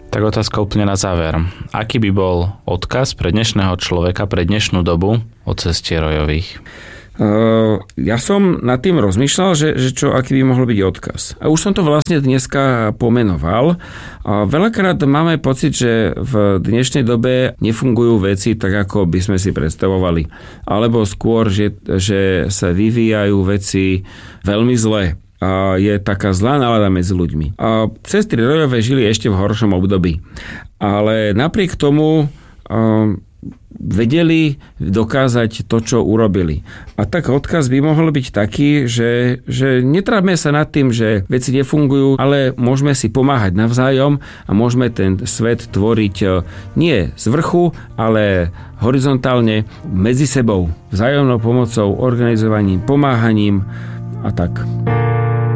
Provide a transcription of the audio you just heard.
Tak otázka úplne na záver. Aký by bol odkaz pre dnešného človeka, pre dnešnú dobu o ceste Rojových? Ja som nad tým rozmýšľal, že aký by mohol byť odkaz. A už som to vlastne dneska pomenoval. Veľakrát máme pocit, že v dnešnej dobe nefungujú veci tak, ako by sme si predstavovali. Alebo skôr, že sa vyvíjajú veci veľmi zlé. Je taká zlá nálada medzi ľuďmi. Sestry Rojové žili ešte v horšom období. Ale napriek tomu vedeli dokázať to, čo urobili. A tak odkaz by mohol byť taký, že netrápme sa nad tým, že veci nefungujú, ale môžeme si pomáhať navzájom a môžeme ten svet tvoriť nie z vrchu, ale horizontálne medzi sebou, vzájomnou pomocou, organizovaním, pomáhaním a tak.